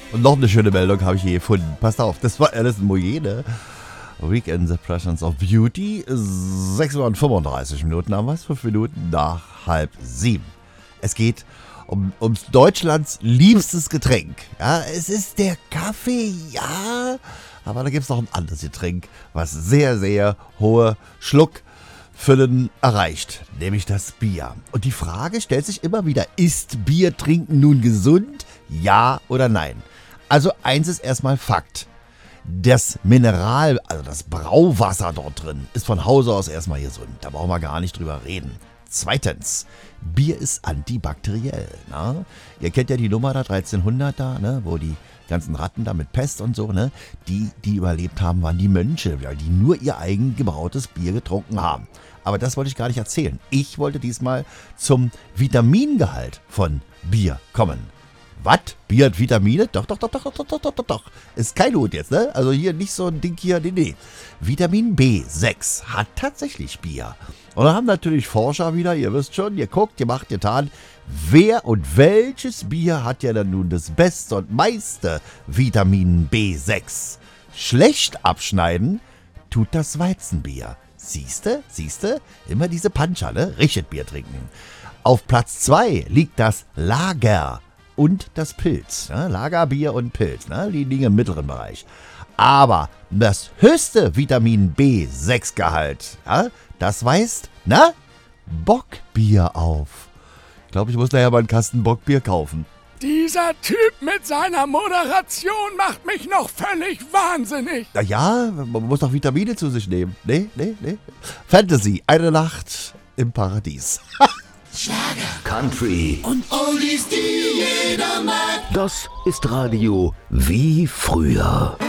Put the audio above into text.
Und noch eine schöne Meldung habe ich hier gefunden. Passt auf, das war Alison Moyet, ne? Weekend Impressions of Beauty. 6:35 Minuten haben wir es, 5 Minuten nach 6:30. Es geht um Deutschlands liebstes Getränk. Ja, es ist der Kaffee, ja. Aber da gibt es noch ein anderes Getränk, was sehr, sehr hohe Schluckfüllen erreicht. Nämlich das Bier. Und die Frage stellt sich immer wieder, ist Bier trinken nun gesund? Ja oder nein? Also eins ist erstmal Fakt. Das Mineral, also das Brauwasser dort drin, ist von Hause aus erstmal gesund. Da brauchen wir gar nicht drüber reden. Zweitens, Bier ist antibakteriell. Ne? Ihr kennt ja die Nummer da, 1300 da, ne? Wo die ganzen Ratten da mit Pest und so, ne? Die überlebt haben, waren die Mönche, weil die nur ihr eigen gebrautes Bier getrunken haben. Aber das wollte ich gar nicht erzählen. Ich wollte diesmal zum Vitamingehalt von Bier kommen. Was? Bier hat Vitamine? Doch. Ist kein Hut jetzt, ne? Also hier nicht so ein Ding hier, nee. Vitamin B6 hat tatsächlich Bier. Und da haben natürlich Forscher wieder, ihr wisst schon, ihr guckt, ihr macht, ihr getan, wer und welches Bier hat ja dann nun das beste und meiste Vitamin B6? Schlecht abschneiden tut das Weizenbier. Siehste? Immer diese Puncher, ne? Richtbier trinken. Auf Platz 2 liegt das Lager und das Pilz. Ne? Lagerbier und Pilz, ne? Die liegen im mittleren Bereich. Aber das höchste Vitamin B6-Gehalt, ja, das weist, Bockbier auf. Ich glaube, ich muss nachher mal einen Kasten Bockbier kaufen. Dieser Typ mit seiner Moderation macht mich noch völlig wahnsinnig. Na ja, man muss doch Vitamine zu sich nehmen. Nee. Fantasy, eine Nacht im Paradies. Schlager, Country und Oldies, die jeder mag. Das ist Radio wie früher.